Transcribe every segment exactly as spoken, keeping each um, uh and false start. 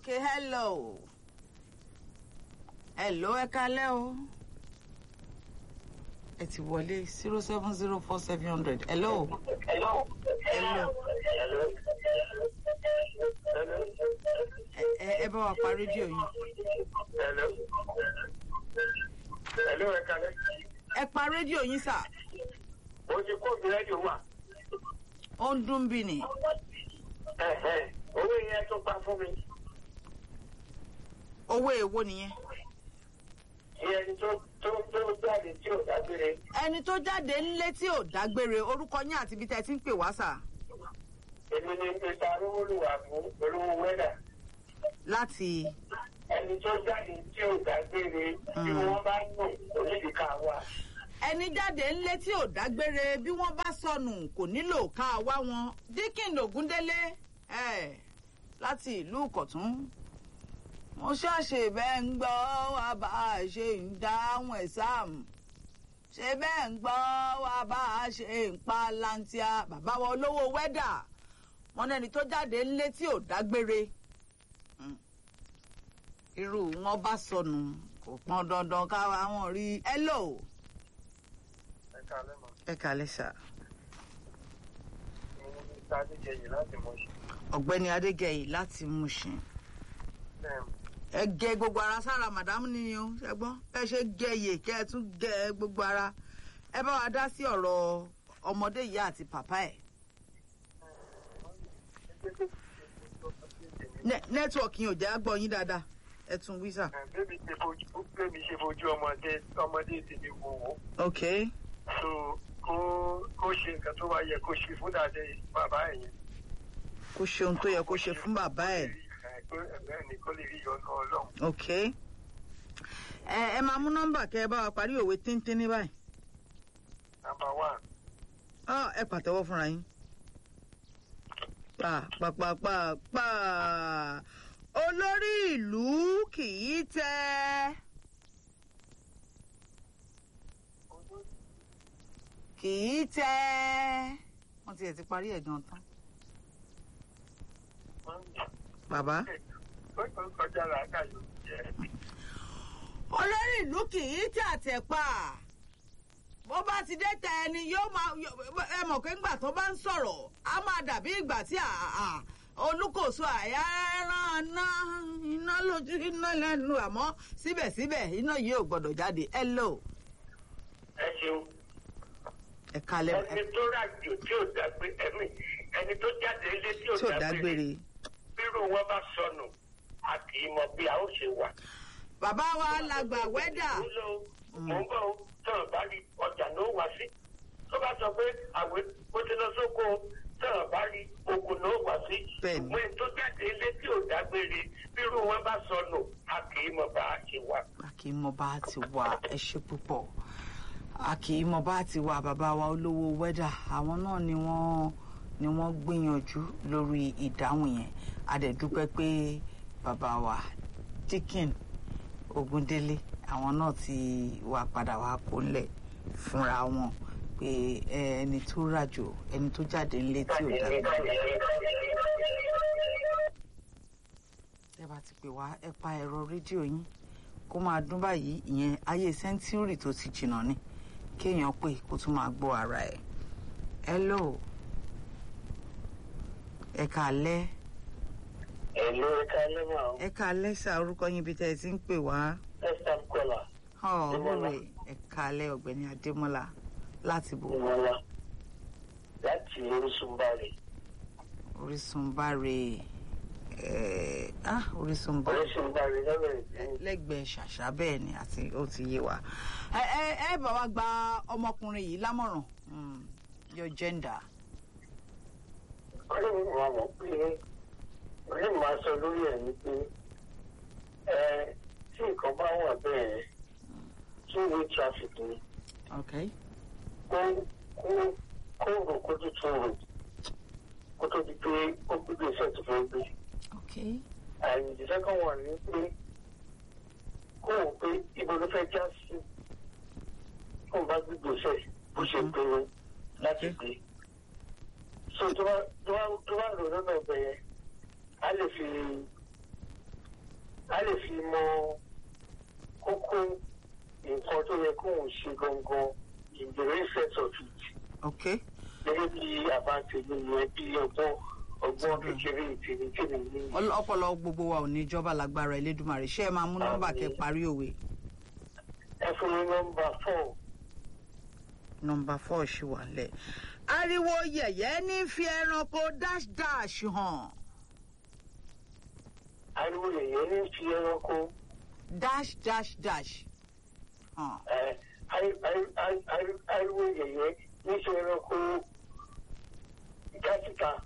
Okay, hello. Hello, ẹ kálẹ́ o. Ẹ ti wọlé zero seven zero four seven hundred. Hello. Hello. Hello. Ẹ ẹ bá wa pa rédíò yín. Hello. Hello, ẹ kálẹ́. Ẹ pa rédíò yín sà. Mo ti kó mi rédíò wà. Ó ń dún bí ni. Ẹ̀hẹ̀, owó yẹn tó pa fún mi. Owó èwo nìyẹn? Ẹni tó tó tó jáde tí ò dágbére. Ẹni tó jáde ńlé tí ò dágbére, orúkọ yín àti ibi tẹ́ ti ń pè wá sà. Èmi ni Mr. Arówólúwà fún olówó wẹ́dà. Láti. Ẹni tó jáde tí ò dágbére tí wọ́n bá nù onídìí ká wà. Ẹni jáde ńlé tí ò dágbére bí wọ́n bá sọnù kò nílò ká wá wọn. Dikin Ògúndélé ẹ̀ láti ìlú Ìkọ̀tún. Mo ṣàṣe bẹ́ẹ̀ ń gbọ́ wá bá a ṣe ń dáhùn ẹ̀sáàmù. Ṣé bẹ́ẹ̀ ń gbọ́ wá bá a ṣe ń pa lantia. Bàbá wa olówó wẹ́dà. Wọ́n lẹ́ni tó jáde ńlé tí ò dágbére. Irú wọn bá sọnù kò pọn dandan káwa wọn rí. Hello. Ẹ kálẹ́ mọ̀. Ẹ kálẹ́ sà. Mo ní Mr. Adéjẹyè láti Mọ̀ṣin. Ọ̀gbẹ́ni Adégẹyè láti Mùṣìn. Ẹ gẹ gbogbo ara sára màdámù ni o ṣẹgbọ́n ẹ ṣe gẹyè kẹ ẹ tún gẹ gbogbo ara. Ẹ bá wa dá sí ọ̀rọ̀ ọmọdé ìyá àti pàpá ẹ̀. Nẹ́tíwọ̀kì yẹn ò jẹ́ àgbọ̀ yín dáadáa ẹ tún wí sà. Bébí ṣe fojú bébí ṣe fojú ọmọdé ọmọdé ti ní wò wò. Ok. So kó kó ṣe nǹkan tó wá yẹ kó ṣe fún dàdé bàbá ẹ̀ yẹn. Kó ṣe ohun tó yẹ kó ṣe fún bàbá ẹ̀. Bẹ́ẹ̀ ni kó lè rí ìyọnu Ọlọ́run. Ok. Ẹ ẹ máa mú nọ́mbà kẹ́ ẹ bá wa parí òwe tíntín ní báyìí. Number one. Ọ ẹ pàtẹ́wọ́ fúnra yín. Pa pa pa pa pa. Olórí ìlú kì í tẹ. Kì í tẹ. Wọ́n ti ẹ̀ ti parí ẹ̀ gan tán. Bàbá. Olórí ìlú kì í tẹ àtẹ̀pà. Bó bá ti dé tẹ ẹni yóò máa ẹ mọ̀ pé ńgbà tó bá ń sọ̀rọ̀ á máa dàbí ìgbà tí olùkóso àyà ẹran iná iná lójú iná lẹ́nu àmọ́ síbẹ̀síbẹ̀ iná yìí ò gbọ́dọ̀ jáde. Hello. Ẹ ṣeun. Ẹ kalẹ̀. Ẹni tó ràjò tí ò dágbére ẹ̀mí ẹni tó jáde ilé tí ò dágbére. Bírò wọn bá sọnù a kì í mọ bí a ó ṣe wà. Bàbá wa làgbà wẹ́dà. Mo ń bọ̀ tọ̀rọ̀ bá rí ọjà ló wá sí. Tó bá sọ pé àwẹ̀ bó ti lọ sóko tọ̀rọ̀ bá rí ogun ló wá sí. Bẹ́ẹ̀ni. Mo tó jáde ilé tí ò dágbére bírò wọn bá sọnù a kì í mọ bá a ṣe wà. A kì í mọ bá a ti wà ẹ ṣe púpọ̀. A kì í mọ bá a ti wà bàbá wa olówó wẹ́dà. Àwọn náà ni wọ́n ni wọ́n gbìyànjú lórí ìdáhùn yẹn. A dẹ̀ dúpẹ́ pé bàbá wa Dikin Ògúndélé àwọn náà ti wá padà wá kólẹ̀ fúnra wọn pé ẹni tó ràjò ẹni tó jáde nílé tí ò dágbére. Ẹ bá ti pè wá ẹ pa ẹ̀rọ rédíò yín kó máa dún báyìí ìyẹn ayé sẹ́ńtúrì tó ti jìnnà ni kéèyàn pè kó tún máa gbọ́ ara ẹ̀. Hello. Ẹ kálẹ́. Hello, ẹ kálẹ́ mà. Ẹ kálẹ́ sà orúkọ yín bí tẹ́ ẹ ti ń pè wá. Esther Kola. Ọ̀ lóore ẹ kálẹ́ ọ̀gbẹ́ni Adémọ́lá láti bò. Ìmọ̀lá láti Orísunbáre. Orísunbáre ẹ̀ ah Orísunbáre. Orísunbáre lọ́wọ́ ìdí. Lẹ́gbẹ̀ẹ́ ṣàṣà bẹ́ẹ̀ ni àti ó ti yé wa. Ẹ ẹ ẹ bá wa gba ọmọkùnrin yìí lámọ̀ràn your gender. Ọlọ́run wa mọ̀ pé orí màá sọ lórí ẹ̀ ni pé ẹ tí nǹkan bá wà bẹ́ẹ̀ two-way traffic ni. Okay. Kó kó kó rò kó tó tún rò kó tó di pé ó gbé iṣẹ́ tó fẹ́ gbé. Okay. And the second one ni pé kó wò pé ibo ló fẹ́ já sí kó bá gbé iṣẹ́ bó ṣe pinnu láti gbé. So tó bá tó bá tó bá rò lọ́nà ọbẹ̀ yẹn a lè fi a lè fi mọ kókó nǹkan tó yẹ kóun ṣe gangan in the real sense of it. Okay. gẹ́gẹ́ bí àbá tèmi yẹn bí ọgbọ́n ọgbọ́n kékeré ìtìní tèmi ní. ọpọlọ gbogbo wa ò ní ìjọba lágbára Elédùmarè. ṣé ẹ máa mú nọ́mbà kẹ́ parí òwe. ẹ fún mi nọ́mbà four. nọ́mbà four ṣì wà lẹ̀. ariwo yẹ̀yẹ́ ní fi ẹranko dash dash hàn. ariwo yẹ̀yẹ́ ní fi ẹranko. dash dash dash hàn. ẹ ariwo yẹ̀yẹ́ ní fi ẹranko gásìkà.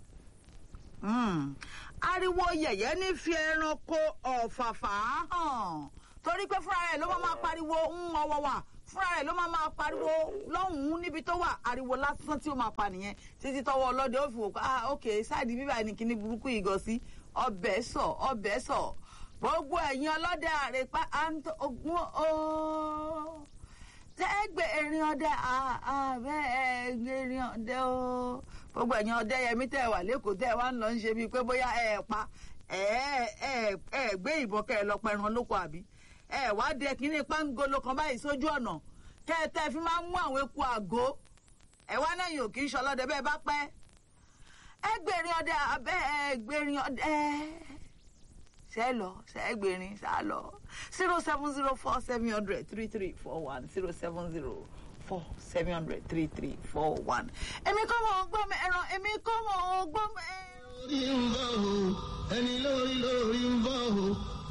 ariwo yẹ̀yẹ́ ní fi ẹranko ọ̀fàfà hàn. torí pé fúnra rẹ̀ ló máa máa pariwo ń ọwọ́ wà fúnra rẹ̀ ló máa máa pariwo lọ́hùn-ún níbi tó wà ariwo lásán tí ó máa pa nìyẹn títí tọwọ́ ọlọ́dẹ ó fi wò pé ah ok sáàdì bíbá ni kíní burúkú yìí gan sí ọbẹ̀ sọ ọbẹ̀ sọ gbogbo ẹ̀yin ọlọ́dẹ àrèpá àǹtó ogún o tẹ́gbẹ̀ erin ọdẹ àbẹ́ ẹgbẹ́ erin ọdẹ o gbogbo ẹ̀yin ọdẹ yẹmí tẹ́ wà lẹ́kọ̀ọ́ tẹ́ wá ń lọ ń ṣe bíi pé bóyá ẹ pa ẹ ẹ gbé ìbọn kẹ́ ẹ lọ pẹran lóko àbí ẹ wá dé kínní pangolo kan báyìí sójú ọ̀nà kẹ́ẹ̀tẹ́ fi máa ń mú àwọn eku àgó ẹ wá náà yóò kì í ṣọlọ́dẹ bẹ́ẹ̀ bá pẹ́ ẹgbẹ̀rin ọdẹ abẹ́ ẹgbẹ̀rin ọdẹ ṣẹ́ lọ ṣẹ́gbẹ̀rin ṣá lọ zero seven zero four seven hundred three three four one zero seven zero four seven hundred three three four one. èmi kọ́ mọ̀ ọgbọ́n mi ẹ̀rọ èmi kọ́ mọ̀ ọgbọ́n mi. lórí ń bọ̀ o ẹni lórí lórí ń bọ̀ o.